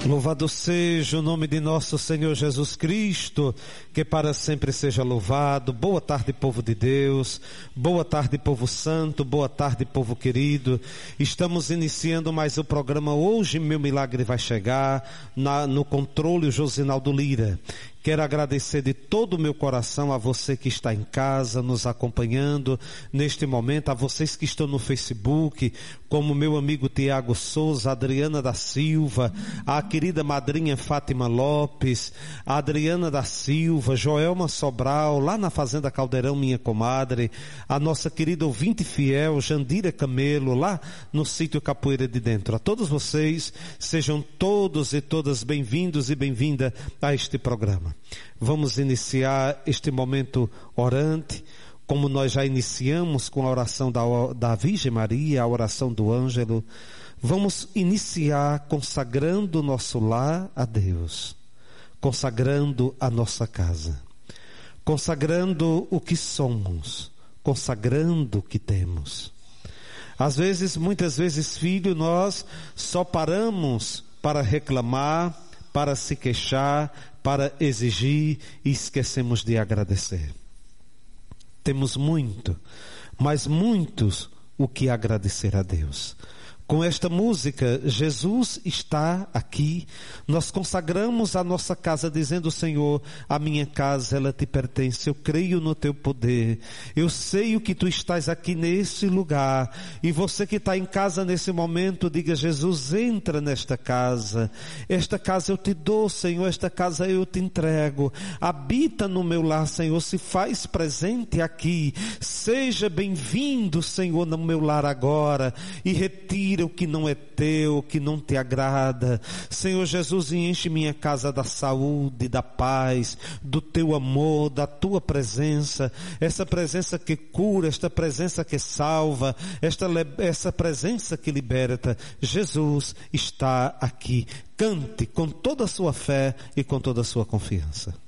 Louvado seja o nome de nosso Senhor Jesus Cristo, que para sempre seja louvado. Boa tarde, povo de Deus. Boa tarde, povo santo. Boa tarde, povo querido. Estamos iniciando mais o programa Hoje Meu Milagre Vai Chegar, no controle o Josinaldo Lira. Quero agradecer de todo o meu coração a você que está em casa, nos acompanhando neste momento, a vocês que estão no Facebook, como meu amigo Tiago Souza, Adriana da Silva, a querida madrinha Fátima Lopes, a Adriana da Silva, Joelma Sobral, lá na Fazenda Caldeirão, minha comadre, a nossa querida ouvinte fiel, Jandira Camelo, lá no sítio Capoeira de Dentro. A todos vocês, sejam todos e todas bem-vindos e bem-vinda a este programa. Vamos iniciar este momento orante, como nós já iniciamos com a oração da Virgem Maria, a oração do Ângelo. Vamos iniciar consagrando o nosso lar a Deus, consagrando a nossa casa, consagrando o que somos, consagrando o que temos. Às vezes, muitas vezes, filho, nós só paramos para reclamar, para se queixar, para exigir e esquecemos de agradecer. Temos muito, mas muitos o que agradecer a Deus. Com esta música, Jesus está aqui, nós consagramos a nossa casa dizendo: Senhor, a minha casa ela te pertence, eu creio no teu poder, eu sei o que tu estás aqui nesse lugar, e você que está em casa nesse momento, diga: Jesus, entra nesta casa, esta casa eu te dou, Senhor, esta casa eu te entrego, habita no meu lar, Senhor, se faz presente aqui, seja bem-vindo, Senhor, no meu lar agora, e retira o que não é teu, o que não te agrada. Senhor Jesus, enche minha casa da saúde, da paz, do teu amor, da tua presença, essa presença que cura, esta presença que salva, essa presença que liberta. Jesus está aqui. Cante com toda a sua fé e com toda a sua confiança.